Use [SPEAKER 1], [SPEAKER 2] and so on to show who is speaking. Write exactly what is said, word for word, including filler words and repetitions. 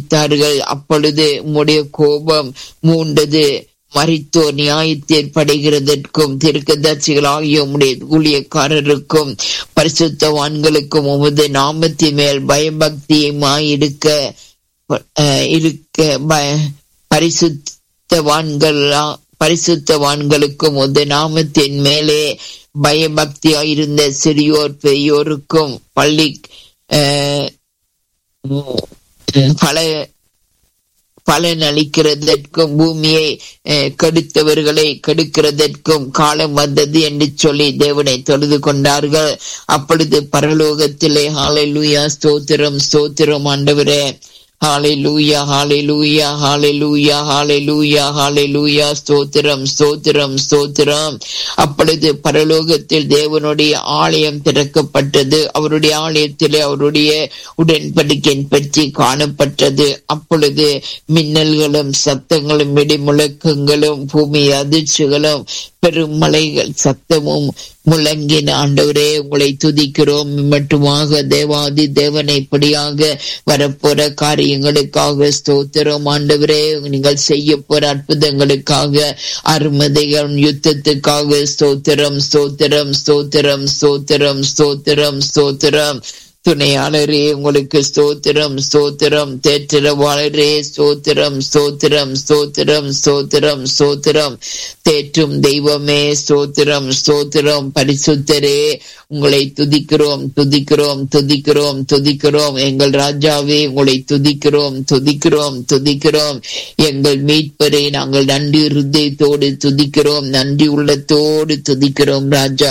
[SPEAKER 1] மரித்தார்கள். அப்பொழுது உம்முடைய கோபம் மூண்டது. மரித்தோர் நியாயத்தீர்ப்படைகிறதற்கும் தீர்க்கதரிசிகளாகிய உம்முடைய ஊழியக்காரருக்கும் பரிசுத்தவான்களுக்கும் உமது நாமத்தின் மேல் பயபக்தியுமாய் இருக்க இருக்க பரிசுத்தவான்களா பரிசுத்தவான்களுக்கும் உமது நாமத்தின் மேலே பயபக்தியாயிருந்த சிறியோர் பெரியோருக்கும் பள்ளி பல பலன் அளிக்கிறதற்கும் பூமியை கெடுத்தவர்களை கெடுக்கிறதற்கும் காலம் வந்தது என்று சொல்லி தேவனை தொழுது கொண்டார்கள். அப்பொழுது பரலோகத்திலே ஹல்லேலூயா ஸ்தோத்திரம் ஸ்தோத்திரம் ஆண்டவரே, ஹalleluya hallelujah hallelujah hallelujah hallelujah ஸ்தோத்திரம் ஸ்தோத்திரம் ஸ்தோத்திரம். அப்பொழுது பரலோகத்தில் தேவனுடைய ஆலயம் திறக்கப்பட்டது. அவருடைய ஆலயத்திலே அவருடைய உடன்படிக்கையின் பற்றி காணப்பட்டது. அப்பொழுது மின்னல்களும் சத்தங்களும் இடி முழக்கங்களும் பூமி அதிர்ச்சிகளும் பெரும் மலைகள் சத்தமும் முழங்கின. ஆண்டவரே உங்களை துதிக்கிறோம். மட்டுமாக தேவாதி தேவனை இப்படியாக வரப்போற காரியங்களுக்காக ஸ்தோத்திரம். ஆண்டவரே நீங்கள் செய்ய போற அற்புதங்களுக்காக அருமதைகள் யுத்தத்துக்காக ஸ்தோத்திரம் ஸ்தோத்திரம் ஸ்தோத்திரம் ஸ்தோத்திரம் ஸ்தோத்திரம் ஸ்தோத்திரம். துணையாளரே உங்களுக்கு ஸ்தோத்திரம் ஸ்தோத்திரம். தேற்றரவாளரே ஸ்தோத்திரம் ஸ்தோத்திரம் ஸ்தோத்திரம் ஸ்தோத்திரம் ஸ்தோத்திரம். தேற்றும் தெய்வமே ஸ்தோத்திரம் ஸ்தோத்திரம். பரிசுத்தரே உங்களை துதிக்கிறோம் துதிக்கிறோம் துதிக்கிறோம் துதிக்கிறோம். எங்கள் ராஜாவே உங்களை துதிக்கிறோம் துதிக்கிறோம் துதிக்கிறோம். எங்கள் மீட்பரை நாங்கள் நன்றி இருதயத்தோடு துதிக்கிறோம், நன்றி உள்ளத்தோடு துதிக்கிறோம் ராஜா.